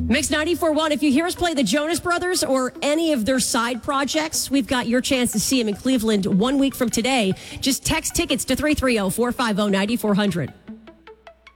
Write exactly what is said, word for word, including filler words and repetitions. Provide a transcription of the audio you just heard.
Mix ninety-four point one. If you hear us play the Jonas Brothers or any of their side projects, we've got your chance to see them in Cleveland one week from today. Just text tickets to three three zero, four five zero, nine four zero zero.